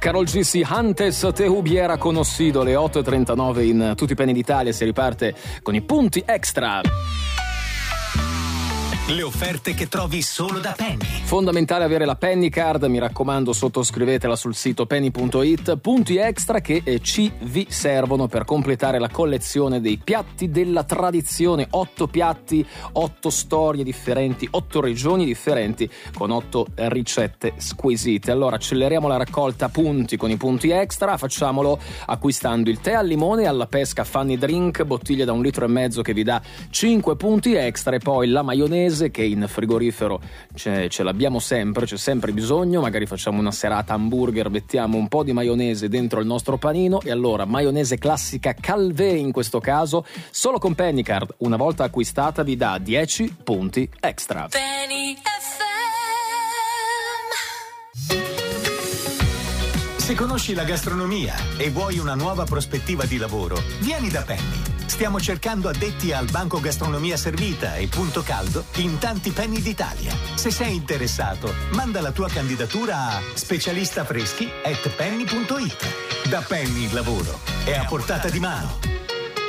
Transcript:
Karol G, si antes te hubiera conocido, le 8.39 in tutti i penny d'Italia. Si riparte con i punti extra. Le offerte che trovi solo da Penny. Fondamentale avere la Penny Card, mi raccomando, sottoscrivetela sul sito penny.it. Punti extra che vi servono per completare la collezione dei piatti della tradizione. 8 piatti, 8 storie differenti, 8 regioni differenti, con 8 ricette squisite. Allora acceleriamo la raccolta punti con i punti extra. Facciamolo acquistando il tè al limone e alla pesca Funny Drink, bottiglia da 1,5 litri che vi dà 5 punti extra, e poi la maionese che in frigorifero ce l'abbiamo sempre, c'è sempre bisogno. Magari facciamo una serata hamburger, mettiamo un po' di maionese dentro il nostro panino, e allora maionese classica Calvé in questo caso, solo con Pennycard, una volta acquistata vi dà 10 punti extra. Penny FM. Se conosci la gastronomia e vuoi una nuova prospettiva di lavoro, vieni da Penny. Stiamo cercando addetti al banco gastronomia servita e punto caldo in tanti penny d'Italia. Se sei interessato, manda la tua candidatura a specialistafreschi@penny.it. Da Penny il lavoro è a portata di mano.